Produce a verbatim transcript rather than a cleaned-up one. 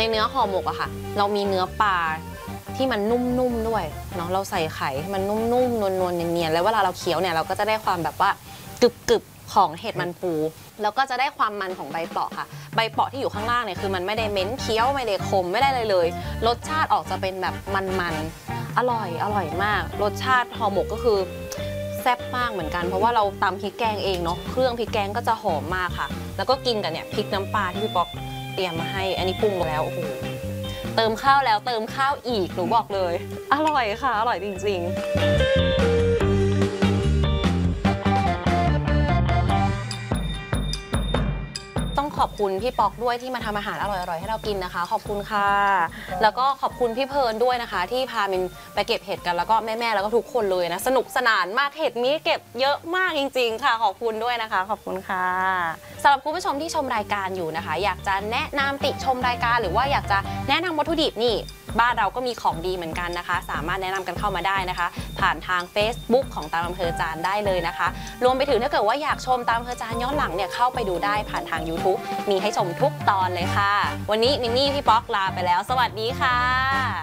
เนื้อห่อหมกอะค่ะเรามีเนื้อปลาที่มันนุ่มๆด้วยเนาะเราใส่ไข่ให้มันนุ่มๆนวลๆเนียนๆแล้วเวลาเราเคี้ยวเนี่ยเราก็จะได้ความแบบว่ากรึบๆของเห็ดมันปูแล้วก็จะได้ความมันของใบเปาะค่ะใบเปาะที่อยู่ข้างล่างเนี่ยคือมันไม่ได้เหม็นเคี้ยวไม่ได้คมไม่ได้เลยเลยรสชาติออกจะเป็นแบบมันๆอร่อยอร่อยมากรสชาติห่อหมกก็คือแซ่บมากเหมือนกันเพราะว่าเราตำพริกแกงเองเนาะเครื่องพริกแกงก็จะหอมมากค่ะแล้วก็กินกับเนี่ยพริกน้ำปลาที่พี่ป๊อกเตรียมมาให้อันนี้ปรุงแล้วโอ้โหเติมข้าวแล้วเติมข้าวอีกหนูบอกเลยอร่อยค่ะอร่อยจริงๆต้องขอบคุณพี่ป๊อกด้วยที่มาทำอาหารอร่อยๆให้เรากินนะคะขอบคุณค่ะแล้วก็ขอบคุณพี่เพลิร์นด้วยนะคะที่พามินไปเก็บเห็ดกันแล้วก็แม่ๆแล้วก็ทุกคนเลยนะสนุกสนานมากเห็ดมีเก็บเยอะมากจริงๆค่ะขอบคุณด้วยนะคะขอบคุณค่ะสำหรับคุณผู้ชมที่ชมรายการอยู่นะคะอยากจะแนะนำติชมรายการหรือว่าอยากจะแนะนำวัตถุดิบนี่บ้านเราก็มีของดีเหมือนกันนะคะสามารถแนะนำกันเข้ามาได้นะคะผ่านทาง Facebook ของตามอำเภอจานได้เลยนะคะรวมไปถึงถ้าเกิดว่าอยากชมตามอำเภอจานย้อนหลังเนี่ยเข้าไปดูได้ผ่านทาง YouTube มีให้ชมทุกตอนเลยค่ะวันนี้มินนี่พี่ป๊อกลาไปแล้วสวัสดีค่ะ